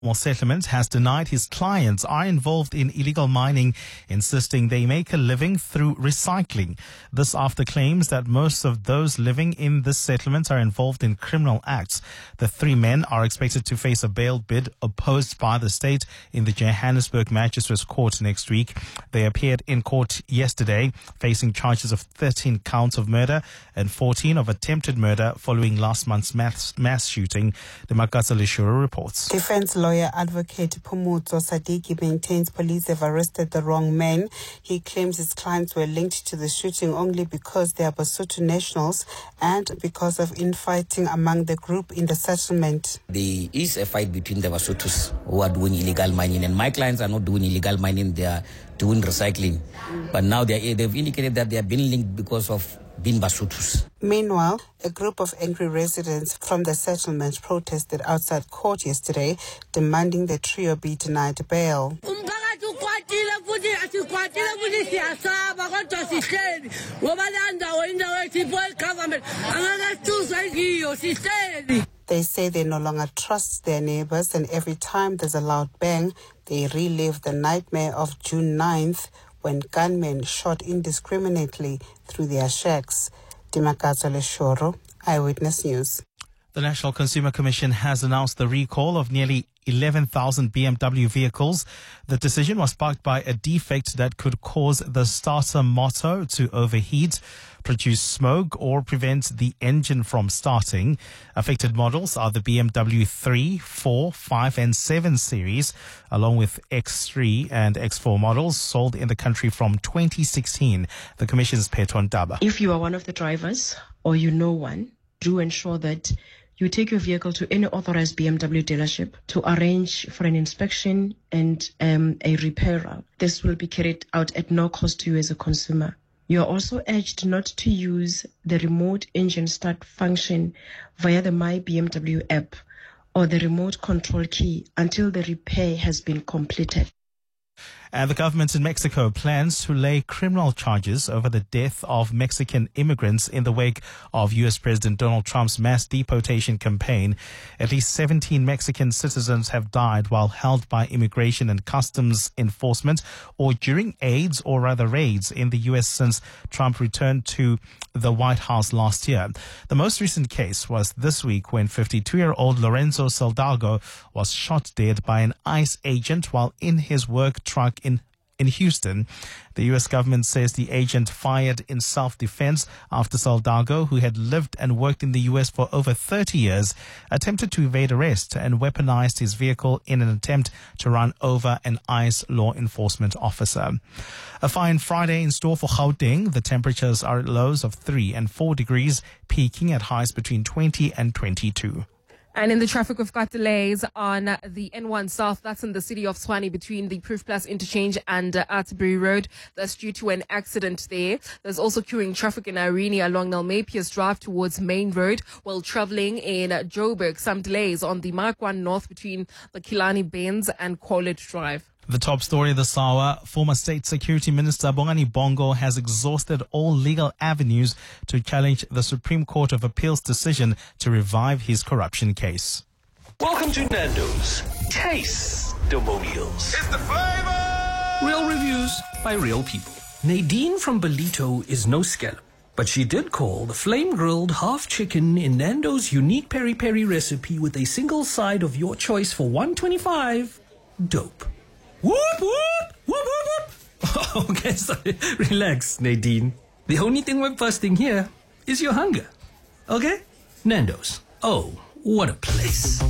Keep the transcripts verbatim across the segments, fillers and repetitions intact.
Settlement has denied his clients are involved in illegal mining, insisting they make a living through recycling. This after claims that most of those living in this settlement are involved in criminal acts. The three men are expected to face a bail bid opposed by the state in the Johannesburg Magistrates Court next week. They appeared in court yesterday, facing charges of thirteen counts of murder and fourteen of attempted murder following last month's mass, mass shooting. The Makatsa Leshuru reports. Defense lawyer advocate Phumuzo Sadiki maintains police have arrested the wrong men. He claims his clients were linked to the shooting only because they are Basotho nationals and because of infighting among the group in the settlement. There is a fight between the Basothos who are doing illegal mining, and my clients are not doing illegal mining, they are doing recycling. Mm. But now they are, they've indicated that they have been linked because of being Basothos. Meanwhile, a group of angry residents from the settlement protested outside court yesterday, demanding the trio be denied bail. They say they no longer trust their neighbors, and every time there's a loud bang, they relive the nightmare of June ninth, when gunmen shot indiscriminately through their shacks. Dimakatsa Leshuru, Eyewitness News. The National Consumer Commission has announced the recall of nearly eleven thousand B M W vehicles. The decision was sparked by a defect that could cause the starter motor to overheat, produce smoke, or prevent the engine from starting. Affected models are the B M W three, four, five and seven series, along with X three and X four models sold in the country from twenty sixteen. The Commission's Petron Daba. If you are one of the drivers or you know one, do ensure that you take your vehicle to any authorized B M W dealership to arrange for an inspection and um, a repairer. This will be carried out at no cost to you as a consumer. You are also urged not to use the remote engine start function via the My B M W app or the remote control key until the repair has been completed. And the government in Mexico plans to lay criminal charges over the death of Mexican immigrants in the wake of U S President Donald Trump's mass deportation campaign. At least seventeen Mexican citizens have died while held by immigration and customs enforcement or during aids or rather raids in the U S since Trump returned to the White House last year. The most recent case was this week when fifty-two-year-old Lorenzo Saldago was shot dead by an ICE agent while in his work truck in in Houston. The U S government says the agent fired in self-defense after Saldago, who had lived and worked in the U S for over thirty years, attempted to evade arrest and weaponized his vehicle in an attempt to run over an ICE law enforcement officer. A fine Friday in store for Gauteng. The temperatures are at lows of three and four degrees, peaking at highs between twenty and twenty-two. And in the traffic, we've got delays on the N one South. That's in the city of Tshwane between the Proof Plus interchange and uh, Atterbury Road. That's due to an accident there. There's also queuing traffic in Irene along Nalmepius Drive towards Main Road. While traveling in Joburg, some delays on the Mark one North between the Kilani Bends and College Drive. The top story this hour, former State Security Minister Bongani Bongo has exhausted all legal avenues to challenge the Supreme Court of Appeal's decision to revive his corruption case. Welcome to Nando's Taste-Demonials. It's the flavor! Real reviews by real people. Nadine from Belito is no scallop, but she did call the flame-grilled half chicken in Nando's unique peri-peri recipe with a single side of your choice for one twenty-five dope. Whoop, whoop, whoop, whoop, whoop. Okay, sorry. Relax, Nadine. The only thing we're busting here is your hunger. Okay? Nando's. Oh, what a place.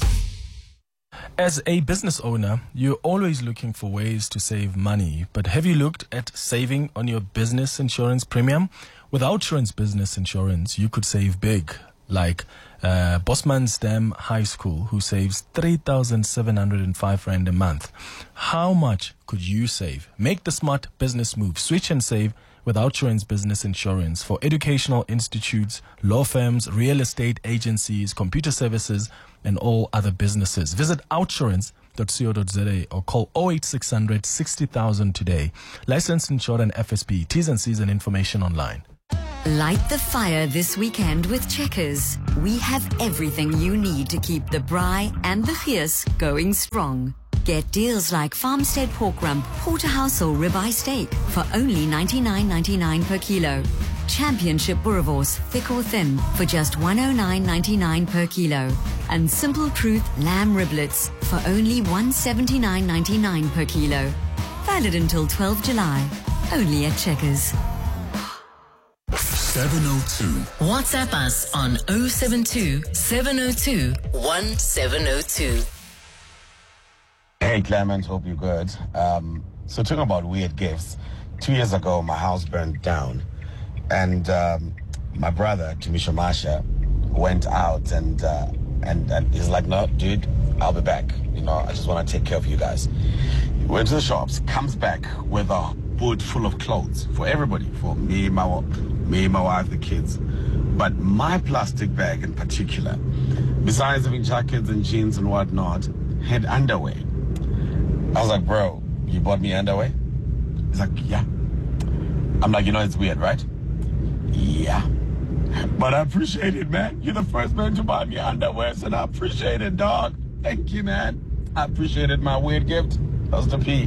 As a business owner, you're always looking for ways to save money. But have you looked at saving on your business insurance premium? With Outsurance Business Insurance, you could save big. Like uh, Bosman's Dam High School, who saves three thousand seven hundred five rand a month. How much could you save? Make the smart business move. Switch and save with Outsurance Business Insurance for educational institutes, law firms, real estate agencies, computer services, and all other businesses. Visit outsurance dot co dot za or call oh eight six hundred sixty thousand today. Licensed, insured, and F S B. T's and C's and information online. Light the fire this weekend with Checkers. We have everything you need to keep the braai and the fierce going strong. Get deals like Farmstead pork rump, porterhouse or ribeye steak for only ninety-nine ninety-nine per kilo. Championship boerewors, thick or thin, for just one oh nine ninety-nine per kilo. And Simple Truth lamb riblets for only one seventy-nine ninety-nine per kilo. Valid until twelfth July. Only at Checkers. seven oh two. WhatsApp us on oh seven two, seven oh two, one seven oh two. Hey Clement, hope you're good. Um, so talking about weird gifts, two years ago my house burned down, and um, my brother Tumisho Masha went out and, uh, and and he's like, no, dude, I'll be back. You know, I just want to take care of you guys. He went to the shops, comes back with a boot full of clothes for everybody, for me, my me, my wife, the kids. But my plastic bag in particular, besides having jackets and jeans and whatnot, had underwear. I was like, bro, you bought me underwear? He's like, yeah. I'm like, you know, it's weird, right? Yeah. But I appreciate it, man. You're the first man to buy me underwear, so I appreciate it, dog. Thank you, man. I appreciated my weird gift. That was the P.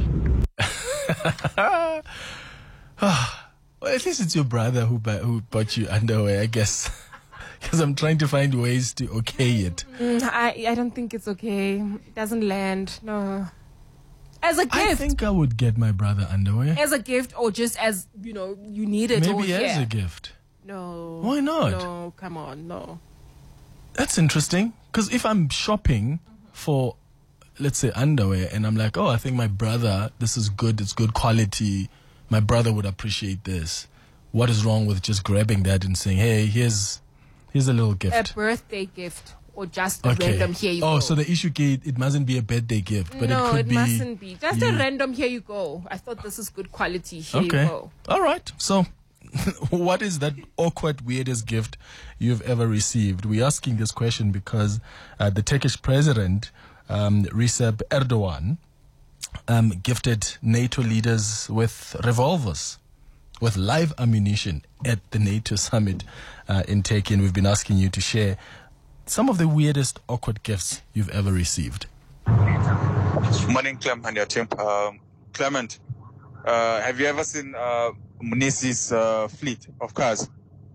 Well, at least it's your brother who bu- who bought you underwear, I guess. Because I'm trying to find ways to okay it. Mm, I, I don't think it's okay. It doesn't land. No. As a gift. I think I would get my brother underwear. As a gift, or just as, you know, you need it. Maybe or, as yeah. a gift. No. Why not? No, come on, no. That's interesting. Because if I'm shopping for, let's say, underwear, and I'm like, oh, I think my brother, this is good, it's good quality, my brother would appreciate this. What is wrong with just grabbing that and saying, hey, here's here's a little gift? A birthday gift, or just a Okay. random here you oh, go. so the issue, Kate, it mustn't be a birthday gift, but no, it could it be. mustn't be. Just you. a random here you go. I thought this is good quality. Here Okay. you go. All right. So, what is that awkward, weirdest gift you've ever received? We're asking this question because uh, the Turkish president, um, Recep Erdogan, um, gifted NATO leaders with revolvers, with live ammunition at the NATO summit uh, in Turkey. And we've been asking you to share some of the weirdest, awkward gifts you've ever received. Morning, Clem and your team. Um, Clement, uh, have you ever seen uh, Munisi's uh, fleet of cars?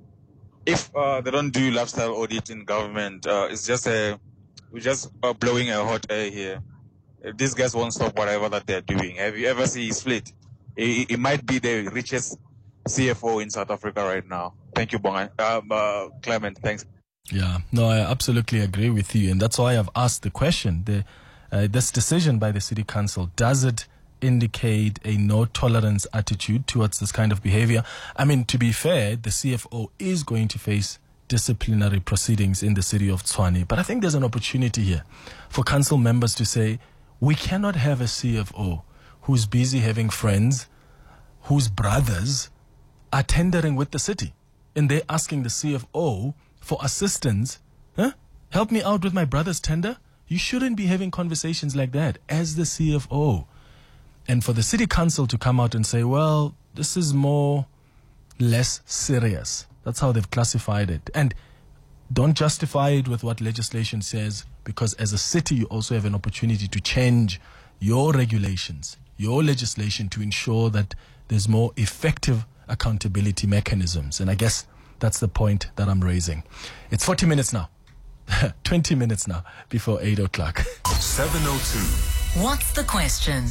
If uh, they don't do lifestyle audit in government, uh, it's just a we're just uh, blowing a hot air here. Uh, These guys won't stop whatever that they're doing. Have you ever seen his fleet? It, it might be the richest C F O in South Africa right now. Thank you, Bonga. Um, uh, Clement. Thanks. Yeah, no, I absolutely agree with you. And that's why I've asked the question. The, uh, this decision by the City Council, does it indicate a no-tolerance attitude towards this kind of behavior? I mean, to be fair, the C F O is going to face disciplinary proceedings in the city of Tshwane. But I think there's an opportunity here for council members to say, we cannot have a C F O who's busy having friends whose brothers are tendering with the city. And they're asking the C F O for assistance. Huh? Help me out with my brother's tender? You shouldn't be having conversations like that as the C F O. And for the city council to come out and say, well, this is more less serious. That's how they've classified it. And don't justify it with what legislation says, because as a city, you also have an opportunity to change your regulations, your legislation, to ensure that there's more effective accountability mechanisms. And I guess that's the point that I'm raising. It's forty minutes now. twenty minutes now before eight o'clock. seven oh two. What's the question?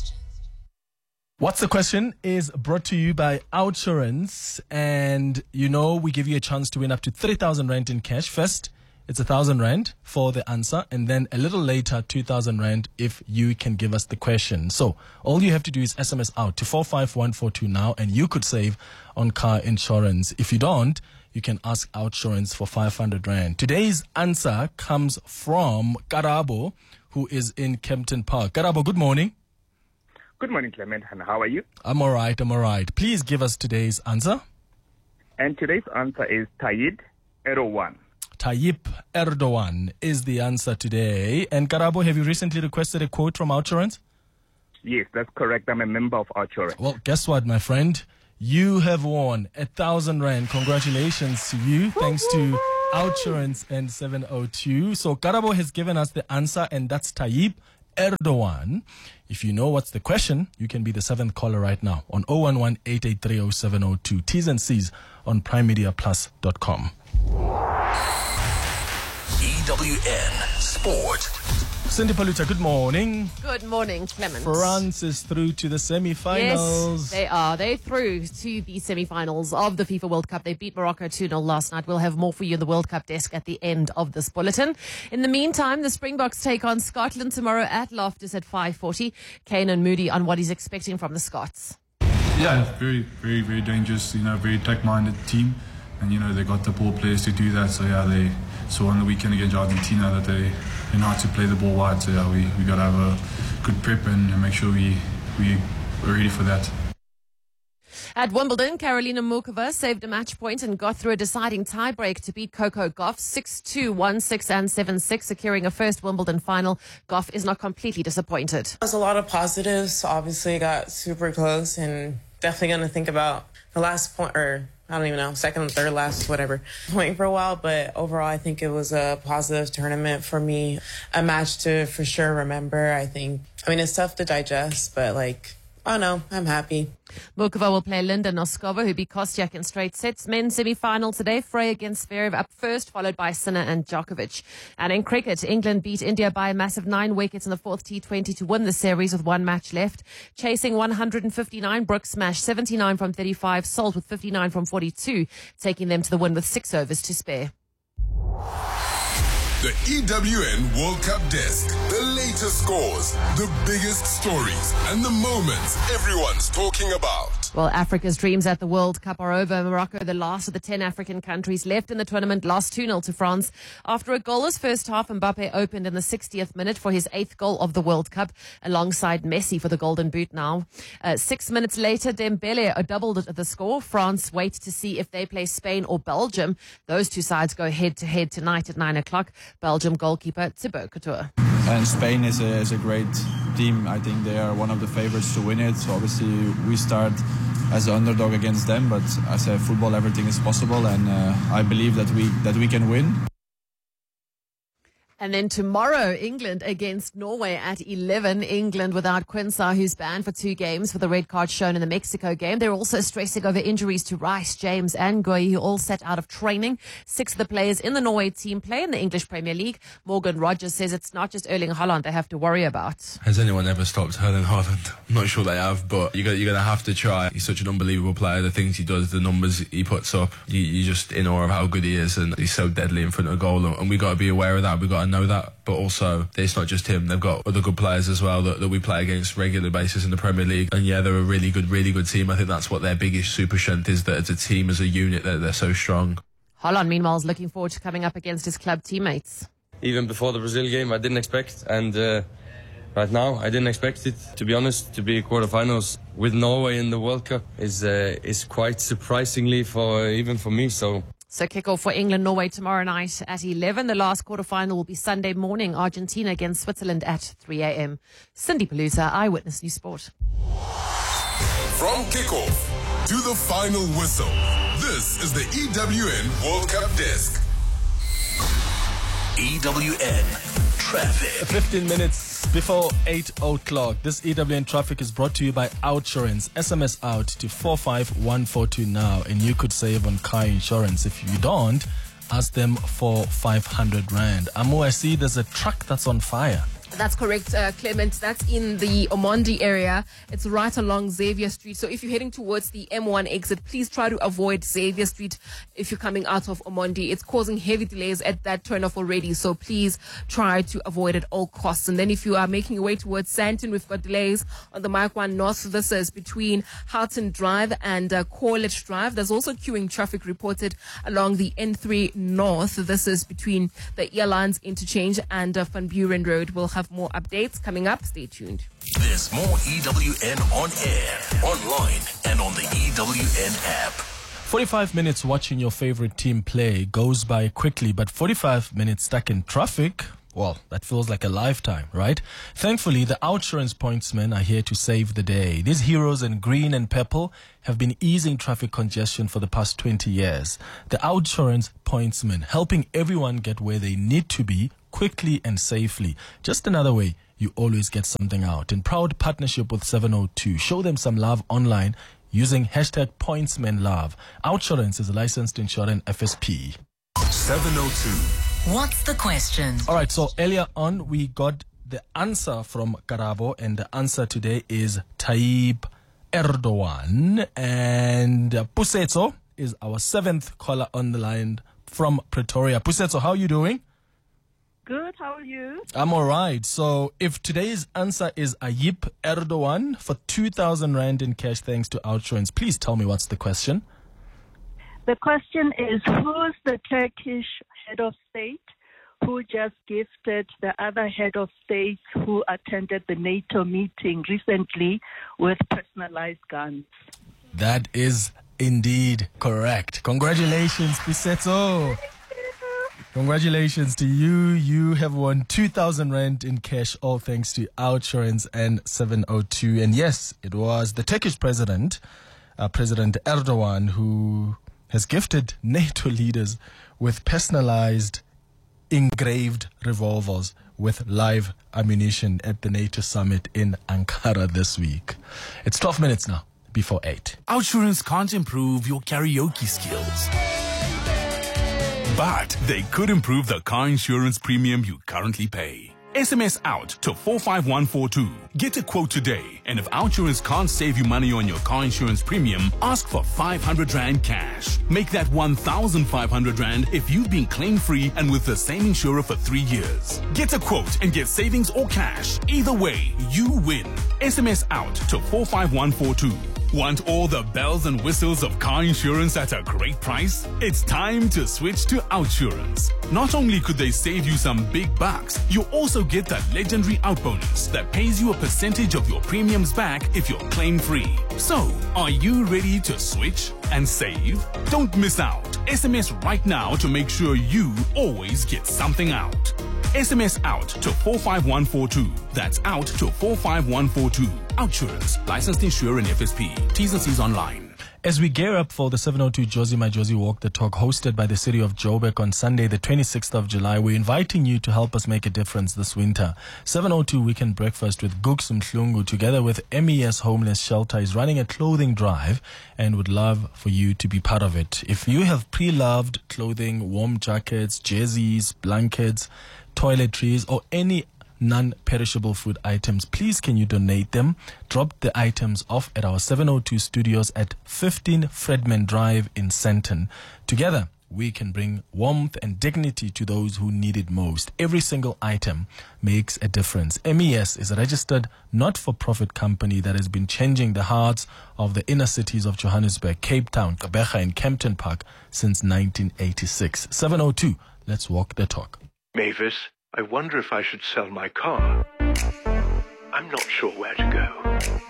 What's the question is brought to you by Outsurance. And you know, we give you a chance to win up to three thousand rand in cash. First, it's one thousand rand for the answer. And then a little later, two thousand rand if you can give us the question. So all you have to do is S M S out to four five one four two now, and you could save on car insurance. If you don't, you can ask Outsurance for five hundred rand. Today's answer comes from Karabo, who is in Kempton Park. Karabo, good morning. Good morning, Clement, and how are you? I'm all right, I'm all right. Please give us today's answer. And today's answer is Tayyip Erdogan. Tayyip Erdogan is the answer today. And Karabo, have you recently requested a quote from Outsurance? Yes, that's correct. I'm a member of Outsurance. Well, guess what, my friend? You have won a thousand rand. Congratulations to you. Thanks to Outsurance and seven oh two. So Karabo has given us the answer, and that's Tayyip Erdogan. If you know what's the question, you can be the seventh caller right now on zero one one, eight eight three, zero seven zero two. T's and C's on prime media plus dot com. E W N Sport. Cindy Paluta, good morning. Good morning, Clement. France is through to the semi-finals. Yes, they are. They're through to the semi-finals of the FIFA World Cup. They beat Morocco two nil last night. We'll have more for you in the World Cup desk at the end of this bulletin. In the meantime, the Springboks take on Scotland tomorrow at Loftus at five forty. Kane and Moody on what he's expecting from the Scots. Yeah, very, very, very dangerous, you know, very tech-minded team. And, you know, they got the ball players to do that. So, yeah, they saw on the weekend against Argentina that they, they know how to play the ball wide. So, yeah, we, we got to have a good prep and, and make sure we, we are ready for that. At Wimbledon, Karolina Muchova saved a match point and got through a deciding tiebreak to beat Coco Gauff six two, one six and seven six, securing a first Wimbledon final. Gauff is not completely disappointed. There's a lot of positives. Obviously, got super close and definitely going to think about the last point, or I don't even know, second, third, last, whatever, point for a while. But overall, I think it was a positive tournament for me. A match to for sure remember. I think, I mean, it's tough to digest, but like, oh no, I'm happy. Muchova will play Linda Noskova, who beat Kostiak in straight sets. Men's semi-final today, Frey against Zverev up first, followed by Sinner and Djokovic. And in cricket, England beat India by a massive nine wickets in the fourth T twenty to win the series with one match left. Chasing one hundred fifty-nine, Brooks smashed seventy-nine from thirty-five, Salt with fifty-nine from forty-two, taking them to the win with six overs to spare. The E W N World Cup desk. The latest scores, the biggest stories, and the moments everyone's talking about. Well, Africa's dreams at the World Cup are over. Morocco, the last of the ten African countries left in the tournament, lost two nil to France. After a goalless first half, Mbappe opened in the sixtieth minute for his eighth goal of the World Cup, alongside Messi for the Golden Boot now. Uh, six minutes later, Dembele doubled the score. France wait to see if they play Spain or Belgium. Those two sides go head-to-head tonight at nine o'clock. Belgium goalkeeper Thibaut Courtois. And Spain is a, is a great team. I think they are one of the favorites to win it. So obviously we start as an underdog against them, but as a football, everything is possible, and uh, I believe that we that we can win. And then tomorrow, England against Norway at eleven. England without Quincy, who's banned for two games for the red card shown in the Mexico game. They're also stressing over injuries to Rice, James and Goyi, who all sat out of training. Six of the players in the Norway team play in the English Premier League. Morgan Rogers says it's not just Erling Haaland they have to worry about. Has anyone ever stopped Erling Haaland? I'm not sure they have, but you're going to have to try. He's such an unbelievable player. The things he does, the numbers he puts up, you, you're just in awe of how good he is, and he's so deadly in front of a goal. And we've got to be aware of that. We've got to know that, but also it's not just him. They've got other good players as well that, that we play against regular basis in the Premier League, and yeah, they're a really good really good team. I think that's what their biggest super strength is, that as a team, as a unit, that they're so strong. Haaland meanwhile is looking forward to coming up against his club teammates. Even before the Brazil game I didn't expect, and uh, right now I didn't expect it, to be honest. To be quarterfinals with Norway in the World Cup is uh, is quite surprisingly for uh, even for me. So So kick-off for England-Norway tomorrow night at eleven. The last quarter-final will be Sunday morning, Argentina against Switzerland at three a.m. Cindy Paluta, Eyewitness News Sport. From kickoff to the final whistle, this is the E W N World Cup desk. E W N Traffic. fifteen minutes before eight o'clock. This E W N Traffic is brought to you by Outsurance. S M S out to four five one four two now, and you could save on car insurance. If you don't, ask them for five hundred rand. Amo, I see there's a truck that's on fire. That's correct, uh, Clement. That's in the Omondi area. It's right along Xavier Street. So if you're heading towards the M one exit, please try to avoid Xavier Street if you're coming out of Omondi. It's causing heavy delays at that turnoff already. So please try to avoid at all costs. And then if you are making your way towards Sandton, we've got delays on the Mike one North. This is between Houghton Drive and uh, Corlett Drive. There's also queuing traffic reported along the N three North. This is between the Airlines Interchange and uh, Van Buren Road. We'll have more updates coming up. Stay tuned. There's more E W N on air, online, and on the E W N app. forty-five minutes watching your favorite team play goes by quickly, but forty-five minutes stuck in traffic, Well, that feels like a lifetime, right? Thankfully, the Outsurance pointsmen are here to save the day. These heroes in green and purple have been easing traffic congestion for the past twenty years. The Outsurance pointsmen, helping everyone get where they need to be quickly and safely. Just another way you always get something out. In proud partnership with seven oh two, show them some love online using hashtag pointsmenlove. Outsurance is a licensed insurance F S P. seven oh two. What's the question? All right, so earlier on, we got the answer from Karabo, and the answer today is Tayyip Erdogan. And uh, Pusetso is our seventh caller on the line from Pretoria. Pusetso, how are you doing? Good, how are you? I'm all right. So if today's answer is Tayyip Erdogan for two thousand rand in cash thanks to Outsurance, please tell me what's the question. The question is, who's the Turkish head of state who just gifted the other head of state who attended the NATO meeting recently with personalized guns? That is indeed correct. Congratulations, Pusetso. Congratulations to you. You have won two thousand rand in cash, all thanks to Outsurance and seven oh two. And yes, it was the Turkish president, uh, President Erdogan, who has gifted NATO leaders with personalized engraved revolvers with live ammunition at the NATO summit in Ankara this week. It's twelve minutes now before eight. Outsurance can't improve your karaoke skills, but they could improve the car insurance premium you currently pay. S M S out to four five one four two. Get a quote today. And if Outsurance can't save you money on your car insurance premium, ask for five hundred rand cash. Make that one thousand five hundred rand if you've been claim-free and with the same insurer for three years. Get a quote and get savings or cash. Either way, you win. S M S out to four five one four two. Want all the bells and whistles of car insurance at a great price? It's time to switch to Outsurance. Not only could they save you some big bucks, you also get that legendary out bonus that pays you a percentage of your premiums back if you're claim-free. So, are you ready to switch and save? Don't miss out. S M S right now to make sure you always get something out. S M S out to four five one four two. That's out to four five one four two. Outsurance, licensed insurer and F S P. T's and C's online. As we gear up for the seven oh two Josie My Josie Walk the Talk hosted by the city of Joburg on Sunday, the twenty-sixth of July, we're inviting you to help us make a difference this winter. seven oh two Weekend Breakfast with Gooks Mhlungu together with M E S Homeless Shelter is running a clothing drive and would love for you to be part of it. If you have pre-loved clothing, warm jackets, jerseys, blankets, toiletries, or any non-perishable food items, please can you donate them? Drop the items off at our seven oh two studios at fifteen Fredman Drive in Sandton. Together, we can bring warmth and dignity to those who need it most. Every single item makes a difference. M E S is a registered not-for-profit company that has been changing the hearts of the inner cities of Johannesburg, Cape Town, Gqeberha, and Kempton Park since nineteen eighty-six. seven oh two, let's walk the talk. Mavis, I wonder if I should sell my car. I'm not sure where to go.